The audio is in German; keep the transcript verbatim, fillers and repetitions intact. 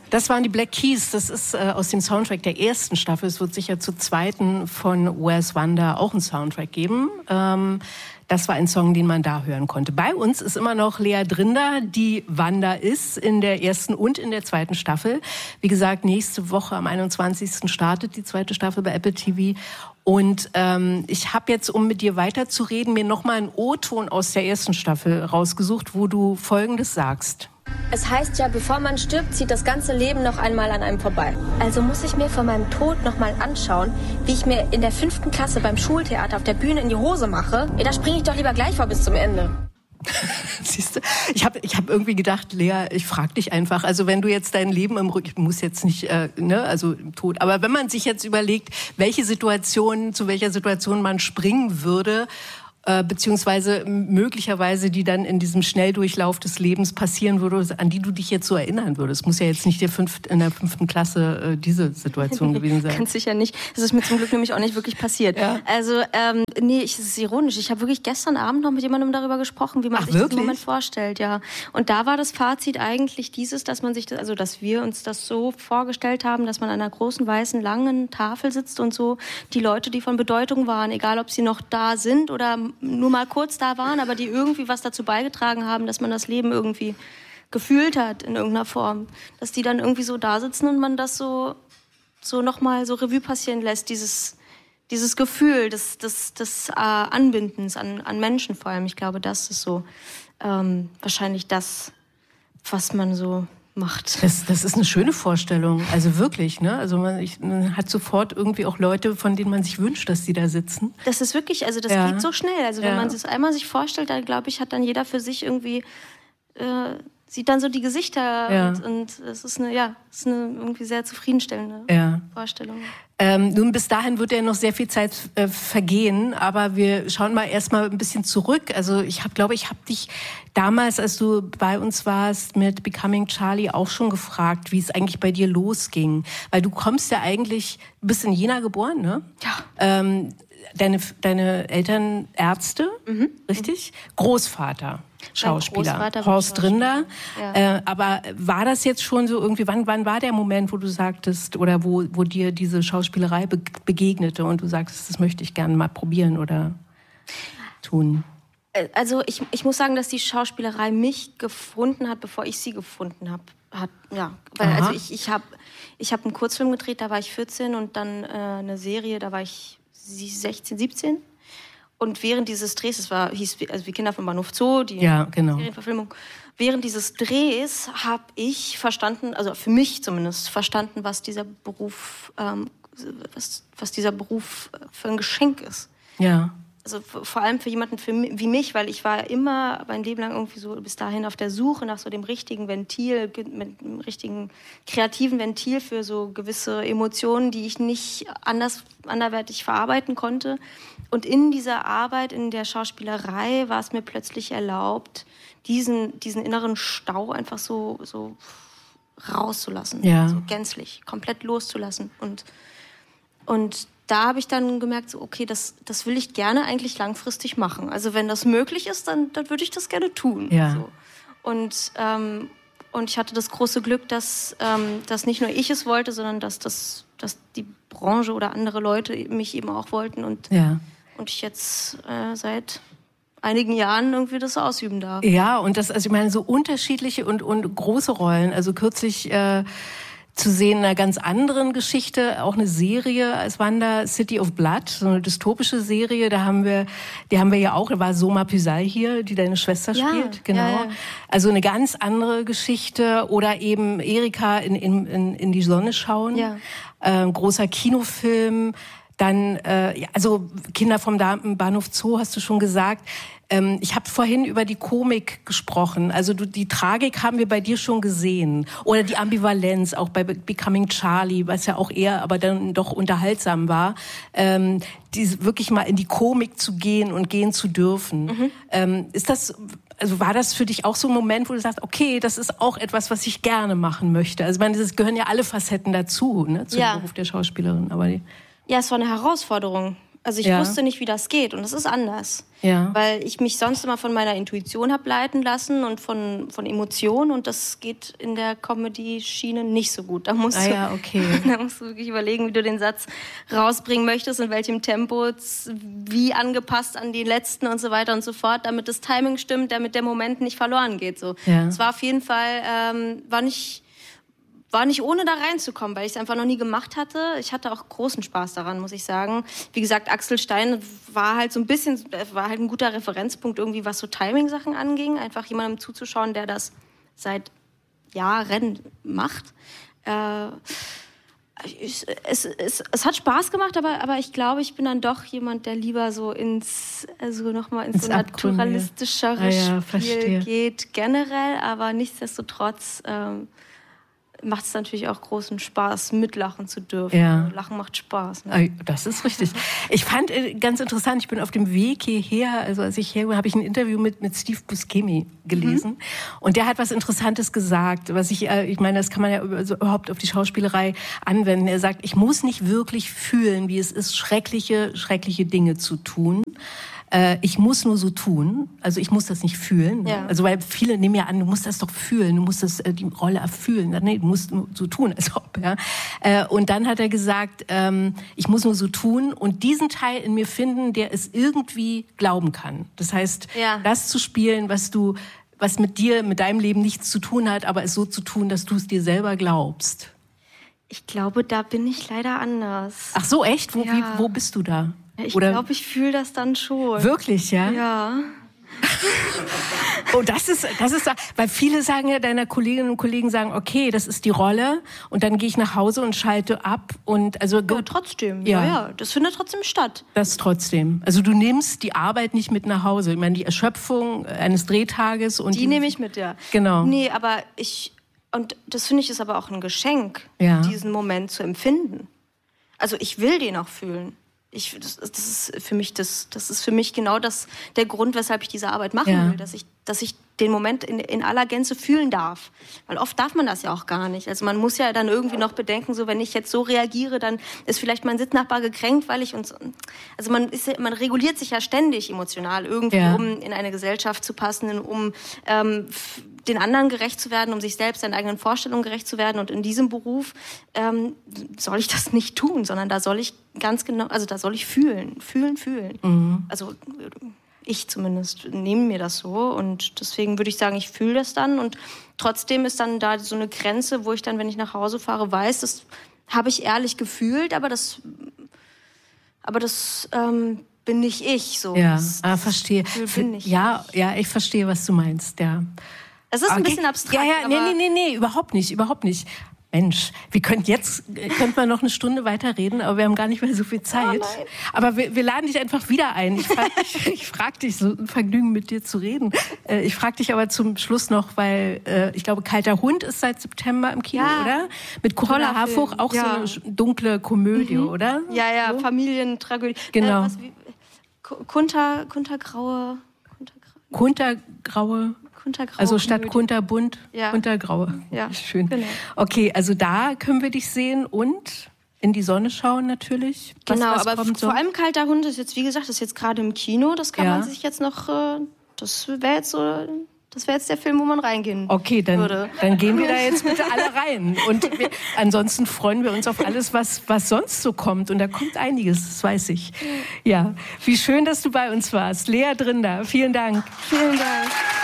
Das waren die Black Keys. Das ist äh, aus dem Soundtrack der ersten Staffel. Es wird sicher zur zweiten von Where's Wanda auch einen Soundtrack geben. Ähm, das war ein Song, den man da hören konnte. Bei uns ist immer noch Lea Drinder, die Wanda ist in der ersten und in der zweiten Staffel. Wie gesagt, nächste Woche am einundzwanzigsten startet die zweite Staffel bei Apple T V. Und ähm, ich habe jetzt, um mit dir weiterzureden, mir nochmal einen O-Ton aus der ersten Staffel rausgesucht, wo du Folgendes sagst. Es heißt ja, bevor man stirbt, zieht das ganze Leben noch einmal an einem vorbei. Also muss ich mir vor meinem Tod noch mal anschauen, wie ich mir in der fünften Klasse beim Schultheater auf der Bühne in die Hose mache. Ey, da springe ich doch lieber gleich vor bis zum Ende. Siehst du, ich habe ich hab irgendwie gedacht, Lea, ich frage dich einfach, also wenn du jetzt dein Leben im Rücken, muss jetzt nicht, äh, ne, also im Tod, aber wenn man sich jetzt überlegt, welche Situation, zu welcher Situation man springen würde, äh, beziehungsweise möglicherweise die dann in diesem Schnelldurchlauf des Lebens passieren würde, an die du dich jetzt so erinnern würdest. Muss ja jetzt nicht der fünft, in der fünften Klasse äh, diese Situation gewesen sein. Ganz sicher nicht. Das ist mir zum Glück nämlich auch nicht wirklich passiert. Ja. Also, ähm, nee, es ist ironisch. Ich habe wirklich gestern Abend noch mit jemandem darüber gesprochen, wie man Ach, sich wirklich? das Moment vorstellt. Ja. Und da war das Fazit eigentlich dieses, dass man sich, das, also dass wir uns das so vorgestellt haben, dass man an einer großen, weißen, langen Tafel sitzt und so die Leute, die von Bedeutung waren, egal ob sie noch da sind oder nur mal kurz da waren, aber die irgendwie was dazu beigetragen haben, dass man das Leben irgendwie gefühlt hat in irgendeiner Form. Dass die dann irgendwie so da sitzen und man das so, so nochmal so Revue passieren lässt, dieses, dieses Gefühl des, des, des äh, Anbindens an, an Menschen vor allem. Ich glaube, das ist so ähm, wahrscheinlich das, was man so macht. Das, das ist eine schöne Vorstellung, also wirklich, ne? Also man, ich, man hat sofort irgendwie auch Leute, von denen man sich wünscht, dass die da sitzen. Das ist wirklich, also das ja. geht so schnell. Also wenn ja. man es einmal sich vorstellt, dann glaube ich, hat dann jeder für sich irgendwie äh, sieht dann so die Gesichter ja. und, und es ist eine, ja, es ist eine irgendwie sehr zufriedenstellende ja. Vorstellung. Ähm, nun, bis dahin wird ja noch sehr viel Zeit äh, vergehen, aber wir schauen mal erstmal ein bisschen zurück. Also ich habe, glaube ich, habe dich damals, als du bei uns warst mit Becoming Charlie, auch schon gefragt, wie es eigentlich bei dir losging. Weil du kommst ja eigentlich, du bist in Jena geboren, ne? Ja. Ähm, deine, deine Eltern Ärzte, mhm. richtig? Großvater. Schauspieler, Horst Schauspieler. Rinder. Ja. Äh, aber war das jetzt schon so irgendwie, wann, wann war der Moment, wo du sagtest, oder wo, wo dir diese Schauspielerei be- begegnete und du sagtest, das möchte ich gerne mal probieren oder tun? Also ich, ich muss sagen, dass die Schauspielerei mich gefunden hat, bevor ich sie gefunden habe. Hat, ja, weil also ich, ich habe ich hab einen Kurzfilm gedreht, da war ich vierzehn und dann äh, eine Serie, da war ich sechzehn, siebzehn. Und während dieses Drehs, es war, hieß also wie Kinder vom Bahnhof Zoo, die ja, genau. Serienverfilmung, während dieses Drehs habe ich verstanden, also für mich zumindest, verstanden, was dieser Beruf, ähm, was, was dieser Beruf für ein Geschenk ist. Ja. Also vor allem für jemanden für, wie mich, weil ich war immer mein Leben lang irgendwie so bis dahin auf der Suche nach so dem richtigen Ventil, mit dem richtigen kreativen Ventil für so gewisse Emotionen, die ich nicht anders, anderweitig verarbeiten konnte. Und in dieser Arbeit, in der Schauspielerei, war es mir plötzlich erlaubt, diesen, diesen inneren Stau einfach so, so rauszulassen. Ja. So gänzlich, komplett loszulassen. Und, und da habe ich dann gemerkt, so, okay, das, das will ich gerne eigentlich langfristig machen. Also wenn das möglich ist, dann, dann würde ich das gerne tun. Ja. So. Und, ähm, und ich hatte das große Glück, dass, ähm, dass nicht nur ich es wollte, sondern dass, das, dass die Branche oder andere Leute mich eben auch wollten. Und, ja. und ich jetzt äh, seit einigen Jahren irgendwie das ausüben darf. Ja, und das, also ich meine, so unterschiedliche und, und große Rollen. Also kürzlich äh, zu sehen in einer ganz anderen Geschichte, auch eine Serie als Wanda, City of Blood, so eine dystopische Serie, da haben wir, die haben wir ja auch, da war Soma Pysal hier, die deine Schwester ja, spielt, genau. Ja, ja. Also eine ganz andere Geschichte oder eben Erika in, in, in, in die Sonne schauen, ja. äh, großer Kinofilm, dann, äh, also Kinder vom Bahnhof Zoo hast du schon gesagt. Ähm, ich habe vorhin über die Komik gesprochen. Also du, die Tragik haben wir bei dir schon gesehen. Oder die Ambivalenz, auch bei Becoming Charlie, was ja auch eher, aber dann doch unterhaltsam war. Ähm, die, wirklich mal in die Komik zu gehen und gehen zu dürfen. Mhm. Ähm, ist das, also war das für dich auch so ein Moment, wo du sagst, okay, das ist auch etwas, was ich gerne machen möchte? Also ich meine, das gehören ja alle Facetten dazu, ne, zum ja. Beruf der Schauspielerin. Aber die Ja, es war eine Herausforderung. Also ich ja. wusste nicht, wie das geht und das ist anders. Ja. Weil ich mich sonst immer von meiner Intuition habe leiten lassen und von, von Emotionen und das geht in der Comedy-Schiene nicht so gut. Da musst, ah, du, ja, okay. da musst du wirklich überlegen, wie du den Satz rausbringen möchtest, in welchem Tempo, wie angepasst an die letzten und so weiter und so fort, damit das Timing stimmt, damit der Moment nicht verloren geht. So. Ja. Es war auf jeden Fall, ähm, war nicht... War nicht ohne da reinzukommen, weil ich es einfach noch nie gemacht hatte. Ich hatte auch großen Spaß daran, muss ich sagen. Wie gesagt, Axel Stein war halt so ein bisschen, war halt ein guter Referenzpunkt irgendwie, was so Timing-Sachen anging. Einfach jemandem zuzuschauen, der das seit Jahren macht. Äh, es, es, es, es hat Spaß gemacht, aber, aber ich glaube, ich bin dann doch jemand, der lieber so ins, also nochmal ins, ins so naturalistischere ah, ja, Spiel geht, generell. Aber nichtsdestotrotz... Ähm, macht es natürlich auch großen Spaß, mitlachen zu dürfen. Ja. Lachen macht Spaß. Ne? Das ist richtig. Ich fand äh, ganz interessant, ich bin auf dem Weg hierher, also als ich her habe ich ein Interview mit, mit Steve Buscemi gelesen. Mhm. Und der hat was Interessantes gesagt, was ich, äh, ich meine, das kann man ja also überhaupt auf die Schauspielerei anwenden. Er sagt, ich muss nicht wirklich fühlen, wie es ist, schreckliche, schreckliche Dinge zu tun. Ich muss nur so tun, also ich muss das nicht fühlen. Ja. Also weil viele nehmen ja an, du musst das doch fühlen, du musst das, die Rolle erfüllen. Nee, du musst nur so tun, als ob. Ja. Und dann hat er gesagt, ich muss nur so tun und diesen Teil in mir finden, der es irgendwie glauben kann. Das heißt, ja. das zu spielen, was du, was mit dir, mit deinem Leben nichts zu tun hat, aber es so zu tun, dass du es dir selber glaubst. Ich glaube, da bin ich leider anders. Ach so, echt? Wo, ja. wie, wo bist du da? Ich glaube, ich fühle das dann schon. Wirklich, ja? Ja. Oh, das ist, das ist, weil viele sagen ja, deiner Kolleginnen und Kollegen sagen, okay, das ist die Rolle und dann gehe ich nach Hause und schalte ab und also. Ja, trotzdem. Ja, ja, ja. Das findet trotzdem statt. Das trotzdem. Also du nimmst die Arbeit nicht mit nach Hause. Ich meine, die Erschöpfung eines Drehtages und. Die, die nehme ich mit, ja. Genau. Nee, aber ich, und das finde ich ist aber auch ein Geschenk, ja. diesen Moment zu empfinden. Also ich will den auch fühlen. Ich, das, das ist für mich das, das ist für mich genau das, der Grund, weshalb ich diese Arbeit machen ja. will, dass ich, dass ich den Moment in, in aller Gänze fühlen darf. Weil oft darf man das ja auch gar nicht. Also man muss ja dann irgendwie noch bedenken, so wenn ich jetzt so reagiere, dann ist vielleicht mein Sitznachbar gekränkt, weil ich uns, also man ist, man reguliert sich ja ständig emotional irgendwie, ja. um in eine Gesellschaft zu passen, um ähm, den anderen gerecht zu werden, um sich selbst, seinen eigenen Vorstellungen gerecht zu werden. Und in diesem Beruf ähm, soll ich das nicht tun, sondern da soll ich ganz genau, also da soll ich fühlen, fühlen, fühlen. Mhm. Also ich zumindest nehme mir das so und deswegen würde ich sagen, ich fühle das dann und trotzdem ist dann da so eine Grenze, wo ich dann, wenn ich nach Hause fahre, weiß, das habe ich ehrlich gefühlt, aber das, aber das ähm, bin nicht ich. So. Ja, das, ah, verstehe. Bin ich ja, ja, ich verstehe, was du meinst, ja. Es ist okay. ein bisschen abstrakt. Ja, ja, nee, aber nee, nee, nee, überhaupt nicht, überhaupt nicht. Mensch, wir könnten jetzt, könnten wir noch eine Stunde weiterreden, aber wir haben gar nicht mehr so viel Zeit. Oh aber wir, wir laden dich einfach wieder ein. Ich frage dich, ich frag dich, so ein Vergnügen mit dir zu reden. Äh, ich frage dich aber zum Schluss noch, weil äh, ich glaube, Kalter Hund ist seit September im Kino, ja. oder? Mit Corinna Harfouch, auch ja. so eine dunkle Komödie, mhm. oder? Ja, ja, so? Familientragödie. Genau. Äh, was, wie, Kunter, Kuntergraue. Kuntergraue. Kuntergraue. Also statt kunterbunt, ja. kuntergraue. Ja, schön. Genau. Okay, also da können wir dich sehen und in die Sonne schauen natürlich. Was, genau, was aber kommt vor so? allem Kalter Hund ist jetzt, wie gesagt, das ist jetzt gerade im Kino. Das kann ja. man sich jetzt noch, das wäre jetzt so... Das wäre jetzt der Film, wo man reingehen okay, dann, würde. Dann gehen wir da jetzt bitte alle rein. Und wir, ansonsten freuen wir uns auf alles, was, was sonst so kommt. Und da kommt einiges, das weiß ich. Ja, wie schön, dass du bei uns warst. Lea Drinder, vielen Dank. Vielen Dank.